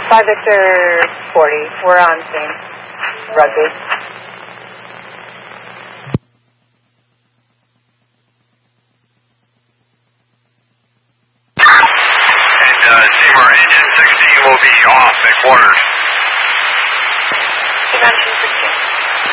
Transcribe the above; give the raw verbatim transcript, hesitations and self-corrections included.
five Victor forty, we're on scene. Rugby. And uh, Seymour engine sixteen will be off at quarters. Engine sixteen.